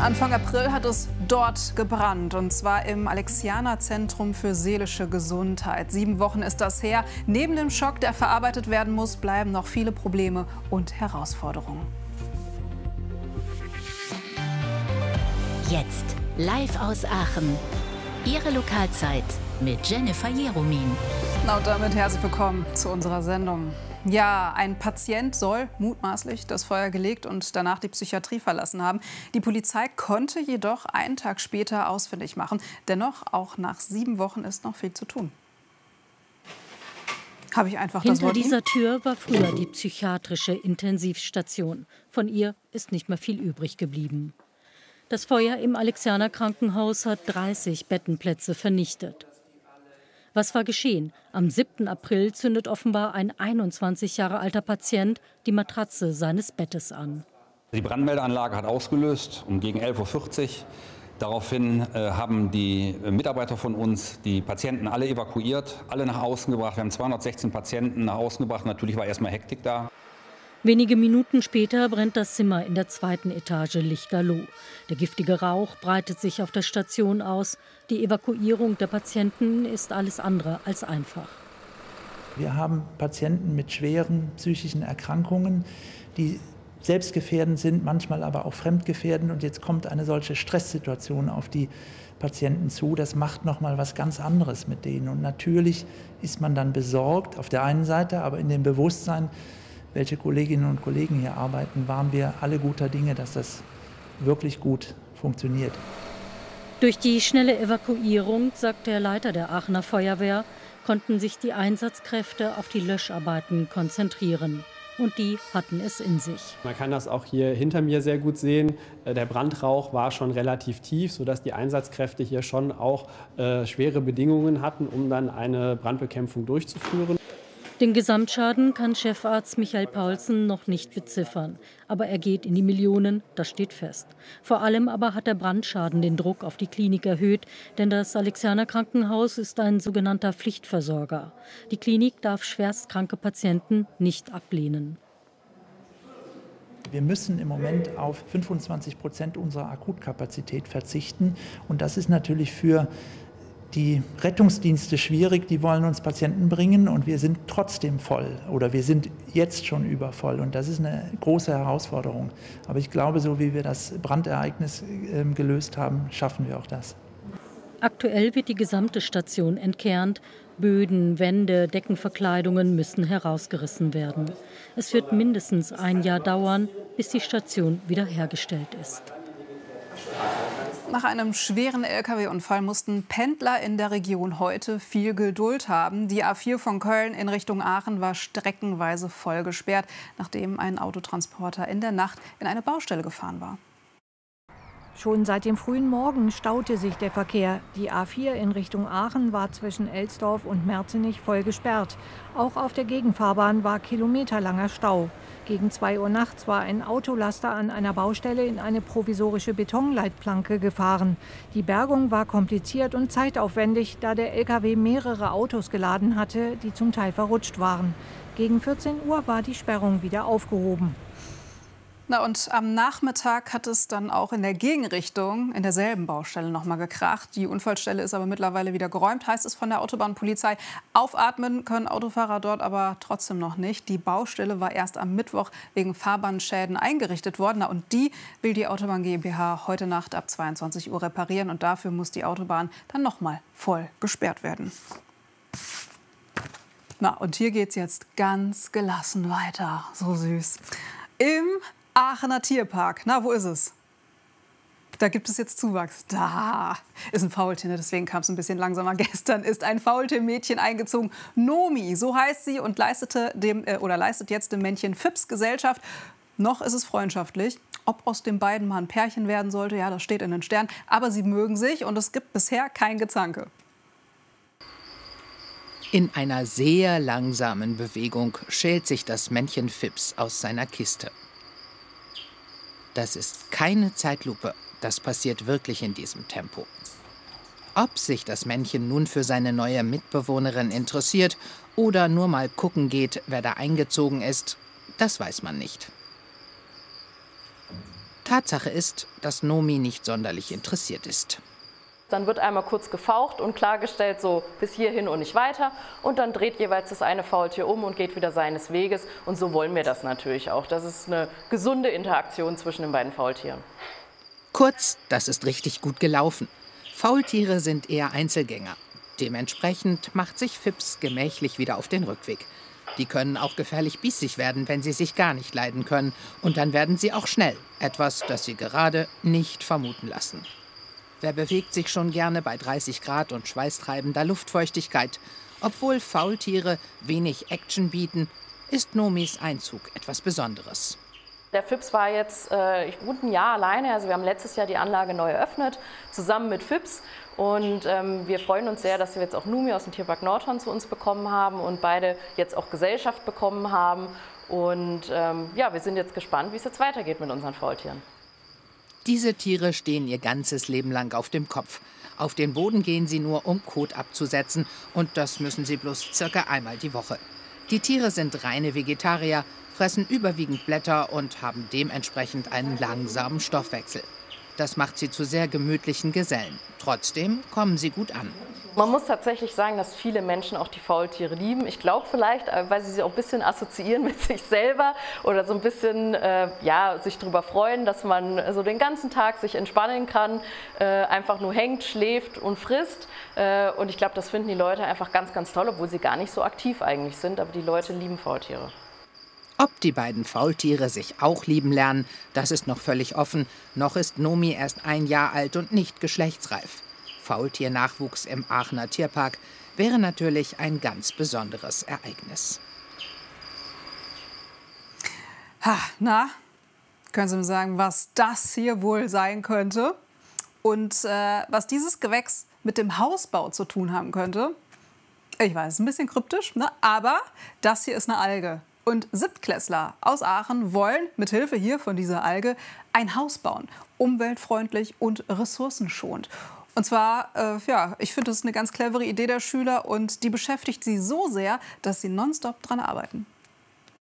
Anfang April hat es dort gebrannt, und zwar im Alexianer-Zentrum für seelische Gesundheit. 7 Wochen ist das her. Neben dem Schock, der verarbeitet werden muss, bleiben noch viele Probleme und Herausforderungen. Jetzt live aus Aachen. Ihre Lokalzeit mit Jennifer Jeromin. Und damit herzlich willkommen zu unserer Sendung. Ja, ein Patient soll mutmaßlich das Feuer gelegt und danach die Psychiatrie verlassen haben. Die Polizei konnte jedoch einen Tag später ausfindig machen. Dennoch, auch nach 7 Wochen ist noch viel zu tun. Habe ich einfach das Wort. Hinter dieser Tür war früher die psychiatrische Intensivstation. Von ihr ist nicht mehr viel übrig geblieben. Das Feuer im Alexianer Krankenhaus hat 30 Bettenplätze vernichtet. Was war geschehen? Am 7. April zündet offenbar ein 21 Jahre alter Patient die Matratze seines Bettes an. Die Brandmeldeanlage hat ausgelöst gegen 11:40 Uhr. Daraufhin haben die Mitarbeiter von uns die Patienten alle evakuiert, alle nach außen gebracht. Wir haben 216 Patienten nach außen gebracht. Natürlich war erstmal Hektik da. Wenige Minuten später brennt das Zimmer in der 2. Etage lichterloh. Der giftige Rauch breitet sich auf der Station aus. Die Evakuierung der Patienten ist alles andere als einfach. Wir haben Patienten mit schweren psychischen Erkrankungen, die selbstgefährdend sind, manchmal aber auch fremdgefährdend. Und jetzt kommt eine solche Stresssituation auf die Patienten zu. Das macht noch mal was ganz anderes mit denen. Und natürlich ist man dann besorgt auf der einen Seite, aber in dem Bewusstsein, welche Kolleginnen und Kollegen hier arbeiten, waren wir alle guter Dinge, dass das wirklich gut funktioniert. Durch die schnelle Evakuierung, sagt der Leiter der Aachener Feuerwehr, konnten sich die Einsatzkräfte auf die Löscharbeiten konzentrieren. Und die hatten es in sich. Man kann das auch hier hinter mir sehr gut sehen. Der Brandrauch war schon relativ tief, sodass die Einsatzkräfte hier schon auch schwere Bedingungen hatten, um dann eine Brandbekämpfung durchzuführen. Den Gesamtschaden kann Chefarzt Michael Paulsen noch nicht beziffern. Aber er geht in die Millionen, das steht fest. Vor allem aber hat der Brandschaden den Druck auf die Klinik erhöht, denn das Alexianer Krankenhaus ist ein sogenannter Pflichtversorger. Die Klinik darf schwerstkranke Patienten nicht ablehnen. Wir müssen im Moment auf 25% unserer Akutkapazität verzichten. Und das ist natürlich für die Rettungsdienste schwierig, die wollen uns Patienten bringen und wir sind trotzdem voll oder wir sind jetzt schon übervoll und das ist eine große Herausforderung. Aber ich glaube, so wie wir das Brandereignis gelöst haben, schaffen wir auch das. Aktuell wird die gesamte Station entkernt. Böden, Wände, Deckenverkleidungen müssen herausgerissen werden. Es wird mindestens ein Jahr dauern, bis die Station wiederhergestellt ist. Nach einem schweren Lkw-Unfall mussten Pendler in der Region heute viel Geduld haben. Die A4 von Köln in Richtung Aachen war streckenweise voll gesperrt, nachdem ein Autotransporter in der Nacht in eine Baustelle gefahren war. Schon seit dem frühen Morgen staute sich der Verkehr. Die A4 in Richtung Aachen war zwischen Elsdorf und Merzenich voll gesperrt. Auch auf der Gegenfahrbahn war kilometerlanger Stau. Gegen 2 Uhr nachts war ein Autolaster an einer Baustelle in eine provisorische Betonleitplanke gefahren. Die Bergung war kompliziert und zeitaufwendig, da der LKW mehrere Autos geladen hatte, die zum Teil verrutscht waren. Gegen 14 Uhr war die Sperrung wieder aufgehoben. Na, und am Nachmittag hat es dann auch in der Gegenrichtung in derselben Baustelle noch mal gekracht. Die Unfallstelle ist aber mittlerweile wieder geräumt, heißt es von der Autobahnpolizei. Aufatmen können Autofahrer dort aber trotzdem noch nicht. Die Baustelle war erst am Mittwoch wegen Fahrbahnschäden eingerichtet worden. Na, und die will die Autobahn GmbH heute Nacht ab 22 Uhr reparieren. Und dafür muss die Autobahn dann noch mal voll gesperrt werden. Na, und hier geht's jetzt ganz gelassen weiter. So süß. Im Aachener Tierpark. Na, wo ist es? Da gibt es jetzt Zuwachs. Da ist ein Faultier, deswegen kam es ein bisschen langsamer. Gestern ist ein Faultiermädchen eingezogen. Nomi, so heißt sie, und leistet jetzt dem Männchen Fips Gesellschaft. Noch ist es freundschaftlich. Ob aus den beiden mal ein Pärchen werden sollte, ja, das steht in den Sternen. Aber sie mögen sich und es gibt bisher kein Gezanke. In einer sehr langsamen Bewegung schält sich das Männchen Fips aus seiner Kiste. Das ist keine Zeitlupe, das passiert wirklich in diesem Tempo. Ob sich das Männchen nun für seine neue Mitbewohnerin interessiert oder nur mal gucken geht, wer da eingezogen ist, das weiß man nicht. Tatsache ist, dass Nomi nicht sonderlich interessiert ist. Dann wird einmal kurz gefaucht und klargestellt, so bis hierhin und nicht weiter. Und dann dreht jeweils das eine Faultier um und geht wieder seines Weges. Und so wollen wir das natürlich auch. Das ist eine gesunde Interaktion zwischen den beiden Faultieren. Kurz, das ist richtig gut gelaufen. Faultiere sind eher Einzelgänger. Dementsprechend macht sich Fips gemächlich wieder auf den Rückweg. Die können auch gefährlich biesig werden, wenn sie sich gar nicht leiden können. Und dann werden sie auch schnell. Etwas, das sie gerade nicht vermuten lassen. Wer bewegt sich schon gerne bei 30 Grad und schweißtreibender Luftfeuchtigkeit? Obwohl Faultiere wenig Action bieten, ist Nomis Einzug etwas Besonderes. Der Fips war jetzt gut ein Jahr alleine. Also wir haben letztes Jahr die Anlage neu eröffnet, zusammen mit Fips. Und wir freuen uns sehr, dass wir jetzt auch Nomi aus dem Tierpark Nordhorn zu uns bekommen haben und beide jetzt auch Gesellschaft bekommen haben. Und ja, wir sind jetzt gespannt, wie es jetzt weitergeht mit unseren Faultieren. Diese Tiere stehen ihr ganzes Leben lang auf dem Kopf. Auf den Boden gehen sie nur, um Kot abzusetzen. Und das müssen sie bloß circa einmal die Woche. Die Tiere sind reine Vegetarier, fressen überwiegend Blätter und haben dementsprechend einen langsamen Stoffwechsel. Das macht sie zu sehr gemütlichen Gesellen. Trotzdem kommen sie gut an. Man muss tatsächlich sagen, dass viele Menschen auch die Faultiere lieben. Ich glaube vielleicht, weil sie sich auch ein bisschen assoziieren mit sich selber oder so ein bisschen ja, sich darüber freuen, dass man so den ganzen Tag sich entspannen kann, einfach nur hängt, schläft und frisst. Und ich glaube, das finden die Leute einfach ganz, ganz toll, obwohl sie gar nicht so aktiv eigentlich sind. Aber die Leute lieben Faultiere. Ob die beiden Faultiere sich auch lieben lernen, das ist noch völlig offen. Noch ist Nomi erst 1 Jahr alt und nicht geschlechtsreif. Faultiernachwuchs im Aachener Tierpark wäre natürlich ein ganz besonderes Ereignis. Ha, na, können Sie mir sagen, was das hier wohl sein könnte? Und was dieses Gewächs mit dem Hausbau zu tun haben könnte? Ich weiß, ein bisschen kryptisch, ne? Aber das hier ist eine Alge. Und Siebtklässler aus Aachen wollen mit Hilfe hier von dieser Alge ein Haus bauen. Umweltfreundlich und ressourcenschonend. Und zwar, ja, ich finde, das ist eine ganz clevere Idee der Schüler und die beschäftigt sie so sehr, dass sie nonstop dran arbeiten.